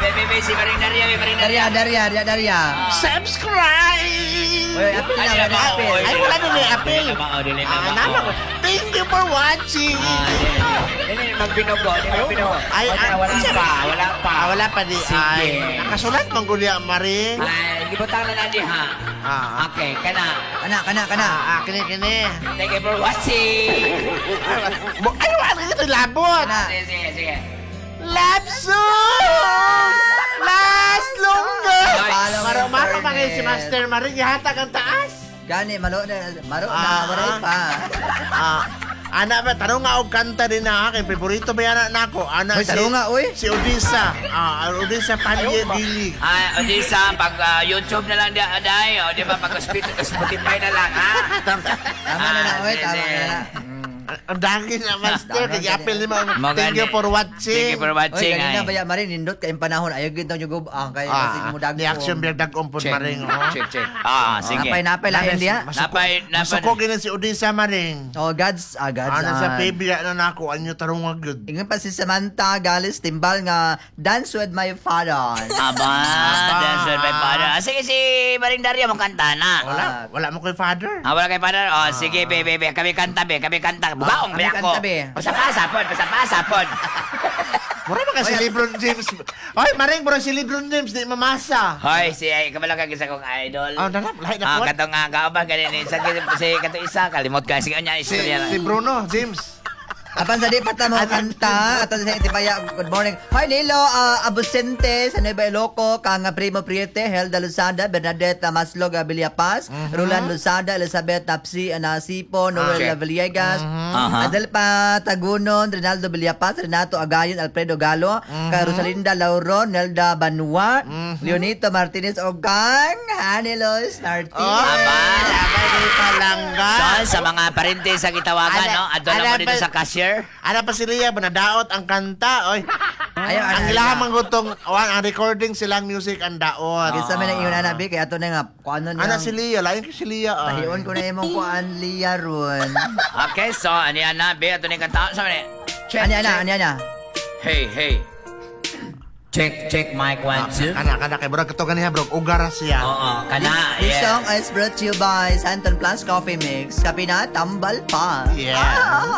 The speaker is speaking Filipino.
Bebe, si Maring Daria, Maring Daria. Daria. Subscribe! Uy, apil na, wala apil. Ay, wala na may apil. Nama ko. Thank you for watching. Magbinugo. Ay, Wala pa. Wala pa di. Sige. Ay, nakasulat mong gulya, Maring. Ay, gibutang na nadi ha. Okay, kana. Kana. Kini. Thank you for watching. Ay, wala ito labot. Sige. Lapsong! Last longer! Nice. Maro mangin si Master Maring. Ihatag ang taas. Gani, maro na, waray pa. Anak ba, tanong nga og kanta din na akin. Paborito ba yan na ako? Uy, tanong nga, uy. Si Odessa. Odessa Panye Dili. Odisa, pag YouTube na lang day, o di ba, pag Spotify na lang, ha? Tama na, uy, tama na. Ang dangin na, Master. Dagan, Kaya-apil ni mo. Maganda. Thank you for watching. Thank you for Uy, watching. ganina ba yan, Marin, nindot kayong panahon, ayaw gintaw nyo gubang, kaya kasi mo Ni action dagpo. beer dagong po, Maring. Check. Sige. Napay lang, hindi ha? Masukog yun si Odessa, Maring. Oh, Gods. Sa pibia na nako, anyo tarong wag yun. Ingon pa si Samantha Galis Timbal nga Dance with my father. That's what my father. Sige, si Maring Daria, mong kanta na. Wala mo kay father. Wala kay father? Sige, bebe. Kami kanta. Bukaong kami biyak ko. kanta, be. Pasapasa pod. Mura ba kasi LeBron James? Ay, Maring, mura si LeBron James, di mamasa. Hoy, si kabala ka sa kong idol. Nanap, lahat na po. Katong nga kauban ganin si katong isa kalimot ka sige nya istorya. Si Bruno James. Apan sa di pata mo kanta ato sa Itibaya. Good morning. Hi Nilo, Abusente sa Nueva Ilocos, kang Primo Priete, Helda Luzada, Bernadette Maslog Villapaz, Roland Luzada, Elizabeth Tapsi Anasipo, Noel Villegas, Adel Tagunon, Rinaldo Villapaz, Renato Agayon, Alfredo Galo, kay Rosalinda Lauron, Nelda Banua, Leonito Martinez Ogang, Hanilos Martinez. Abay palangga. So, sa mga parente sa kitawagan, no? Adto na mo dito sa cashier. Ano pa si Lia, nadaot ang kanta. Oy. Ayaw, Ang lamang gutong, ang recording silang music ang daot. Kinsa man ang iyon anabi kay ato na nga kuano na. Ana si Lia, lain ko si Lia. Tahion ko na imong kuan Lia ron. Okay, so ani ana be ato ni kanta sa man. Ana. Hey. Check mic 1 2. Kana kay bro kato ganiha bro, ugar siya. Oo, kana. This Yeah. song is brought to you by Santon Plus Coffee Mix. Kape na, tambal pa. Yeah.